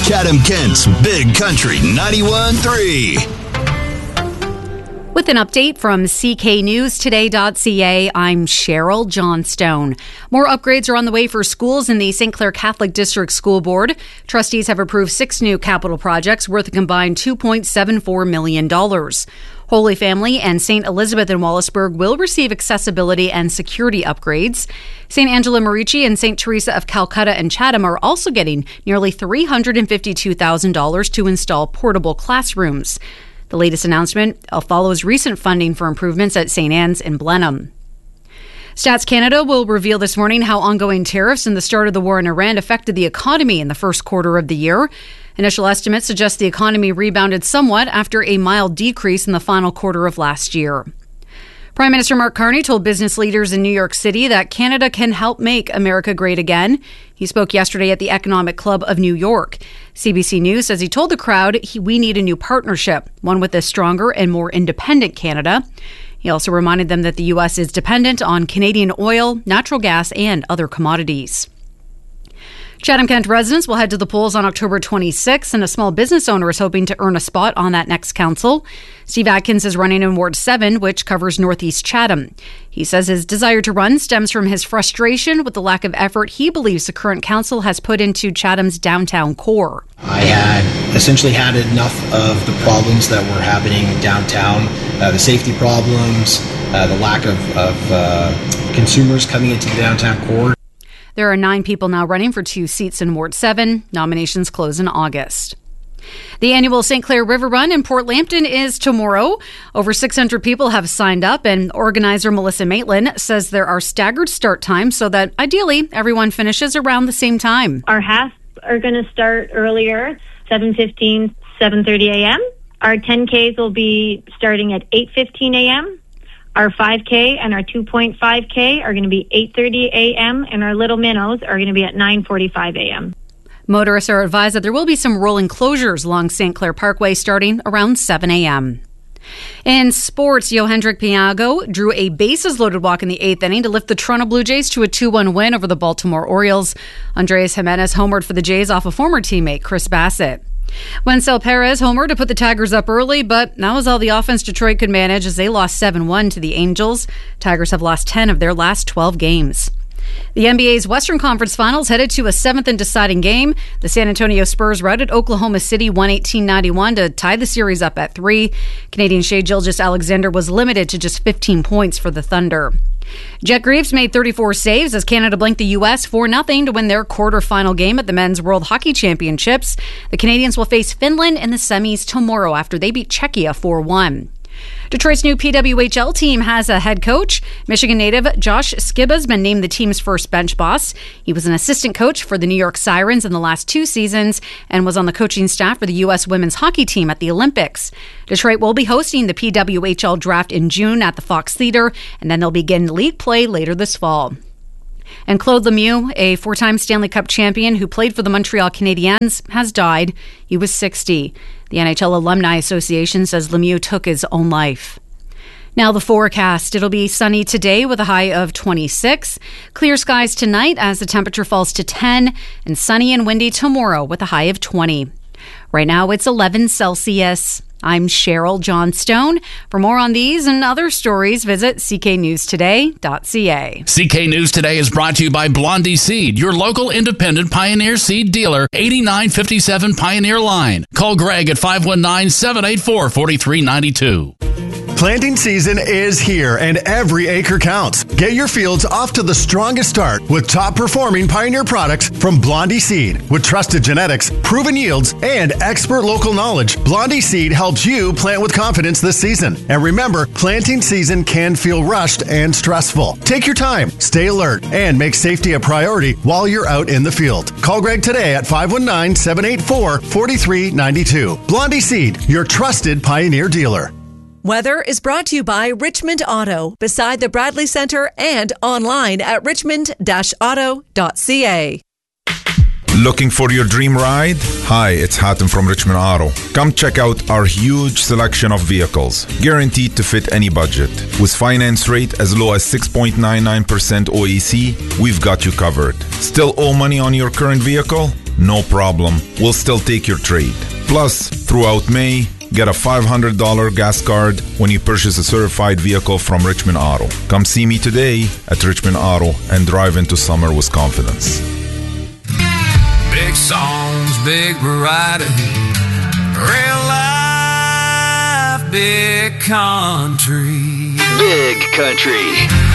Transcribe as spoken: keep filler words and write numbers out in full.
Chatham-Kent's Big Country ninety-one point three. With an update from C K News Today dot C A, I'm Cheryl Johnstone. More upgrades are on the way for schools in the Saint Clair Catholic District School Board. Trustees have approved six new capital projects worth a combined two point seven four million dollars. Holy Family and Saint Elizabeth in Wallaceburg will receive accessibility and security upgrades. Saint Angela Merici and Saint Teresa of Calcutta and Chatham are also getting nearly three hundred fifty-two thousand dollars to install portable classrooms. The latest announcement follows recent funding for improvements at Saint Anne's in Blenheim. Stats Canada will reveal this morning how ongoing tariffs and the start of the war in Iran affected the economy in the first quarter of the year. Initial estimates suggest the economy rebounded somewhat after a mild decrease in the final quarter of last year. Prime Minister Mark Carney told business leaders in New York City that Canada can help make America great again. He spoke yesterday at the Economic Club of New York. C B C News says he told the crowd he, we need a new partnership, one with a stronger and more independent Canada. He also reminded them that the U S is dependent on Canadian oil, natural gas, and other commodities. Chatham-Kent residents will head to the polls on October twenty-sixth, and a small business owner is hoping to earn a spot on that next council. Steve Atkins is running in Ward seven, which covers Northeast Chatham. He says his desire to run stems from his frustration with the lack of effort he believes the current council has put into Chatham's downtown core. I had essentially had enough of the problems that were happening downtown, uh, the safety problems, uh, the lack of, of uh, consumers coming into the downtown core. There are nine people now running for two seats in Ward seven. Nominations close in August. The annual Saint Clair River Run in Port Lambton is tomorrow. Over six hundred people have signed up, and organizer Melissa Maitland says there are staggered start times so that ideally everyone finishes around the same time. Our halves are going to start earlier, seven fifteen, seven thirty a.m. Our ten Ks will be starting at eight fifteen a.m. Our five K and our two point five K are going to be eight thirty a.m. and our little minnows are going to be at nine forty-five a.m. Motorists are advised that there will be some rolling closures along Saint Clair Parkway starting around seven a.m. In sports, Yohendrick Piago drew a bases-loaded walk in the eighth inning to lift the Toronto Blue Jays to a two one win over the Baltimore Orioles. Andres Jimenez homered for the Jays off a former teammate, Chris Bassett. Wencel Perez homered to put the Tigers up early, but that was all the offense Detroit could manage as they lost seven one to the Angels. Tigers have lost ten of their last twelve games. The N B A's Western Conference Finals headed to a seventh and deciding game. The San Antonio Spurs routed Oklahoma City one eighteen ninety-one to tie the series up at three. Canadian Shai Gilgeous-Alexander was limited to just fifteen points for the Thunder. Jet Greaves made thirty-four saves as Canada blanked the U S four nothing to win their quarterfinal game at the Men's World Hockey Championships. The Canadians will face Finland in the semis tomorrow after they beat Czechia four one. Detroit's new P W H L team has a head coach. Michigan native Josh Skiba has been named the team's first bench boss. He was an assistant coach for the New York Sirens in the last two seasons and was on the coaching staff for the U S women's hockey team at the Olympics. Detroit will be hosting the P W H L draft in June at the Fox Theater, and then they'll begin league play later this fall. And Claude Lemieux, a four-time Stanley Cup champion who played for the Montreal Canadiens, has died. He was sixty. The N H L Alumni Association says Lemieux took his own life. Now the forecast. It'll be sunny today with a high of twenty-six. Clear skies tonight as the temperature falls to ten. And sunny and windy tomorrow with a high of twenty. Right now it's eleven Celsius. I'm Cheryl Johnstone. For more on these and other stories, visit C K News Today dot C A. C K News Today is brought to you by Blondie Seed, your local independent Pioneer Seed dealer, eighty-nine fifty-seven Pioneer Line. Call Greg at five one nine, seven eight four, four three nine two. Planting season is here and every acre counts. Get your fields off to the strongest start with top performing Pioneer products from Blondie Seed. With trusted genetics, proven yields, and expert local knowledge, Blondie Seed helps you plant with confidence this season. And remember, planting season can feel rushed and stressful. Take your time, stay alert, and make safety a priority while you're out in the field. Call Greg today at five one nine, seven eight four, four three nine two. Blondie Seed, your trusted Pioneer dealer. Weather is brought to you by Richmond Auto, beside the Bradley Center and online at richmond dash auto dot c a. Looking for your dream ride? Hi, it's Hatem from Richmond Auto. Come check out our huge selection of vehicles, guaranteed to fit any budget. With finance rate as low as six point nine nine percent O A C, we've got you covered. Still owe money on your current vehicle? no problem. We'll still take your trade. Plus, throughout May, get a five hundred dollars gas card when you purchase a certified vehicle from Richmond Auto. Come see me today at Richmond Auto and drive into summer with confidence. Big songs, big variety, real life, big country. Big Country.